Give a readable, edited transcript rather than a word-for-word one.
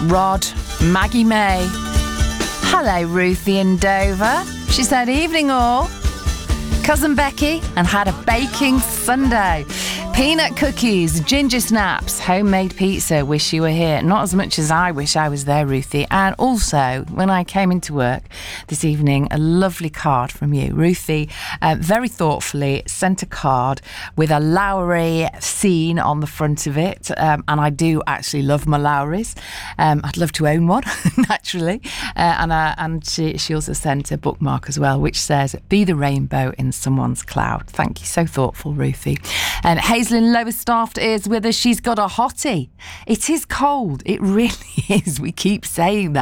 Rod, Maggie May. Hello, Ruthie in Dover. She said, evening all. Cousin Becky, and had a baking Sunday. Peanut cookies, ginger snaps, homemade pizza. Wish you were here. Not as much as I wish I was there, Ruthie. And also, when I came into work this evening, a lovely card from you. Ruthie very thoughtfully sent a card with a Lowry scene on the front of it. And I do actually love my Lowrys. I'd love to own one, naturally. And she also sent a bookmark as well, which says, "Be the rainbow in someone's cloud." Thank you, so thoughtful, Ruthie. And Hazelin Lowestoft is with us. She's got a hottie. It is cold. It really is. We keep saying